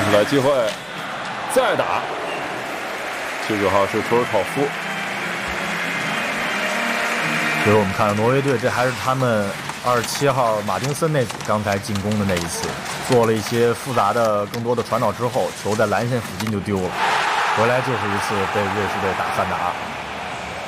来机会，再打。79号是图尔考夫。 所以我们看到挪威队，这还是他们27号马丁森那组刚才进攻的那一次，做了一些复杂的、更多的传导之后，球在蓝线附近就丢了，回来就是一次被瑞士队打3打2。